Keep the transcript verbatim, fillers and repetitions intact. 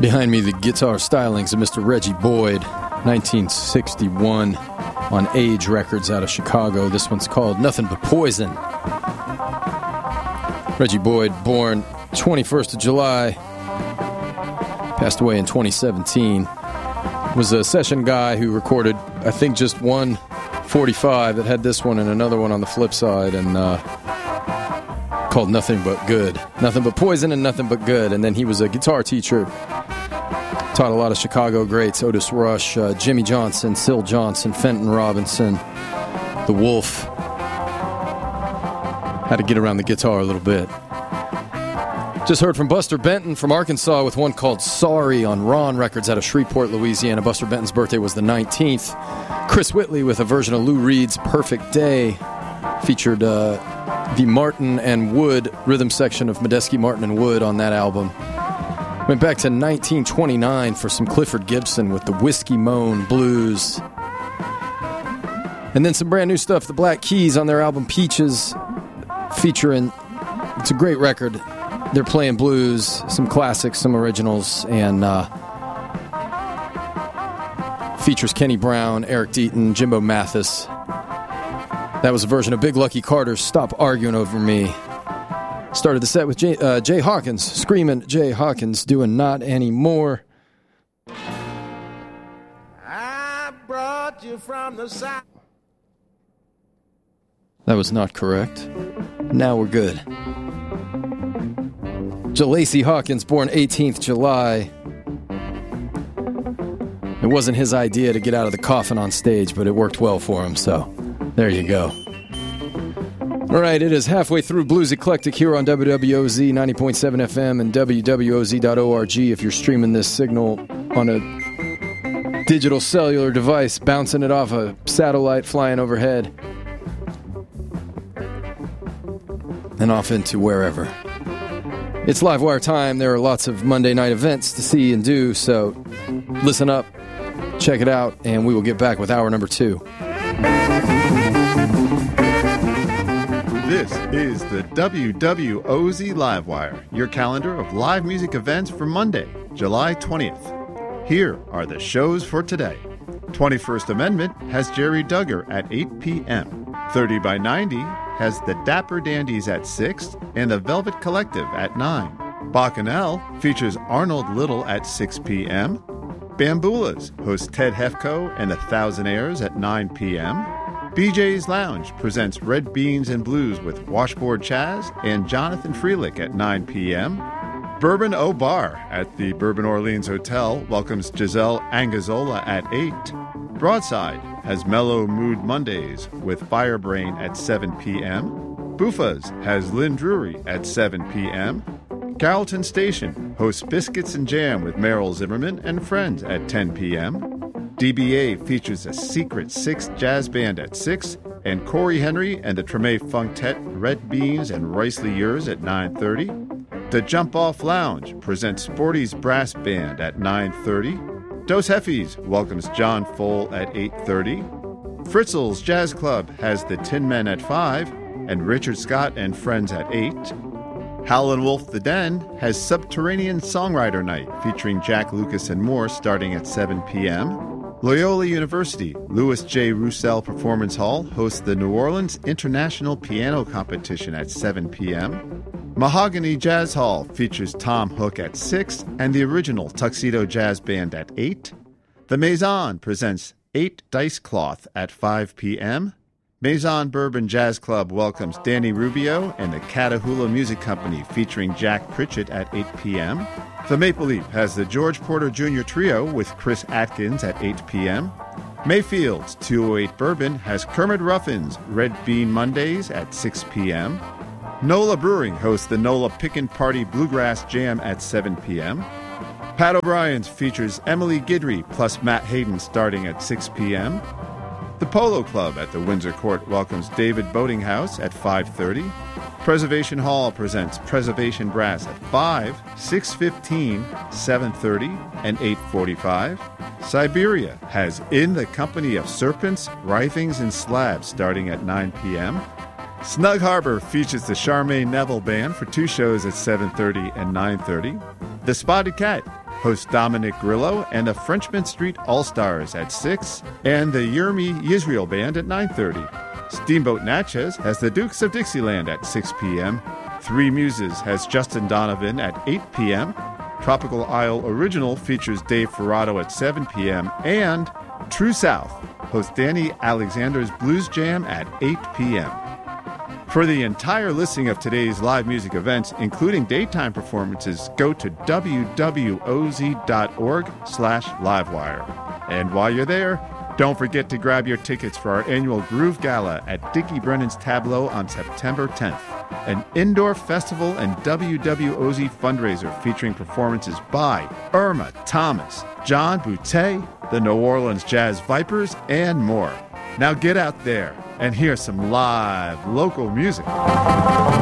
Behind me, the guitar stylings of Mister Reggie Boyd, nineteen sixty-one, on Age Records out of Chicago. This one's called Nothing But Poison. Reggie Boyd, born twenty-first of July, passed away in twenty seventeen. Was a session guy who recorded, I think, just one forty-five that had this one and another one on the flip side, and uh, called Nothing But Good. Nothing But Poison and Nothing But Good. And then he was a guitar teacher. Taught a lot of Chicago greats, Otis Rush, uh, Jimmy Johnson, Syl Johnson, Fenton Robinson, The Wolf. Had to get around the guitar a little bit. Just heard from Buster Benton from Arkansas with one called Sorry on Ron Records out of Shreveport, Louisiana. Buster Benton's birthday was the nineteenth. Chris Whitley with a version of Lou Reed's Perfect Day. Featured uh, the Martin and Wood rhythm section of Medeski, Martin and Wood on that album. Went back to nineteen twenty-nine for some Clifford Gibson with the Whiskey Moan Blues. And then some brand new stuff, the Black Keys on their album Peaches, featuring, it's a great record. They're playing blues, some classics, some originals, and uh, features Kenny Brown, Eric Deaton, Jimbo Mathis. That was a version of Big Lucky Carter's Stop Arguing Over Me. Started the set with Jay, uh, Jay Hawkins, Screaming Jay Hawkins, doing Not Anymore. I brought you from the south. That was not correct. Now we're good. Jalacey Hawkins, born eighteenth of July. It wasn't his idea to get out of the coffin on stage, but it worked well for him, so there you go. All right, it is halfway through Blues Eclectic here on W W O Z ninety point seven F M and W W O Z dot org if you're streaming this signal on a digital cellular device, bouncing it off a satellite flying overhead and off into wherever. It's Livewire time. There are lots of Monday night events to see and do, so listen up, check it out, and we will get back with hour number two. This is the W W O Z Livewire, your calendar of live music events for Monday, July twentieth. Here are the shows for today. twenty-first Amendment has Jerry Duggar at eight p.m. thirty by ninety has the Dapper Dandies at six and the Velvet Collective at nine. Bacchanal features Arnold Little at six p.m. Bamboolas hosts Ted Hefko and the Thousandaires at nine p.m. B J's Lounge presents Red Beans and Blues with Washboard Chaz and Jonathan Freelick at nine p.m. Bourbon Au Bar at the Bourbon Orleans Hotel welcomes Giselle Angazola at eight. Broadside has Mellow Mood Mondays with Firebrain at seven p.m. Buffa's has Lynn Drury at seven p.m. Carrollton Station hosts Biscuits and Jam with Meryl Zimmerman and Friends at ten p.m. D B A features a Secret Six jazz band at six, and Corey Henry and the Treme Funktet Red Beans and Ricely Yours at nine thirty. The Jump Off Lounge presents Sporty's Brass Band at nine thirty. Dos Heffies welcomes John Fohl at eight thirty. Fritzl's Jazz Club has the Tin Men at five, and Richard Scott and Friends at eight. Howlin' Wolf the Den has Subterranean Songwriter Night featuring Jack Lucas and more starting at seven p.m. Loyola University Louis J. Roussel Performance Hall hosts the New Orleans International Piano Competition at seven p.m. Mahogany Jazz Hall features Tom Hook at six and the original Tuxedo Jazz Band at eight. The Maison presents Eight Dice Cloth at five p.m. Maison Bourbon Jazz Club welcomes Danny Rubio and the Catahoula Music Company featuring Jack Pritchett at eight p.m. The Maple Leaf has the George Porter Junior Trio with Chris Atkins at eight p.m. Mayfield's two oh eight Bourbon has Kermit Ruffin's Red Bean Mondays at six p.m. NOLA Brewing hosts the NOLA Pickin' Party Bluegrass Jam at seven p.m. Pat O'Brien's features Emily Guidry plus Matt Hayden starting at six p.m. The Polo Club at the Windsor Court welcomes David Boatinghouse at five thirty. Preservation Hall presents Preservation Brass at five, six fifteen, seven thirty, and eight forty-five. Siberia has In the Company of Serpents, Writhings, and Slabs starting at nine p.m. Snug Harbor features the Charmaine Neville Band for two shows at seven thirty and nine thirty. The Spotted Cat host Dominic Grillo and the Frenchman Street All-Stars at six, and the Yermi Yisrael Band at nine thirty. Steamboat Natchez has the Dukes of Dixieland at six p.m. Three Muses has Justin Donovan at eight p.m. Tropical Isle Original features Dave Ferrato at seven p.m. And True South hosts Danny Alexander's Blues Jam at eight p.m. For the entire listing of today's live music events, including daytime performances, go to w w o z dot org slash livewire. And while you're there, don't forget to grab your tickets for our annual Groove Gala at Dickie Brennan's Tableau on September tenth, an indoor festival and W W O Z fundraiser featuring performances by Irma Thomas, John Boutte, the New Orleans Jazz Vipers, and more. Now get out there and hear some live local music.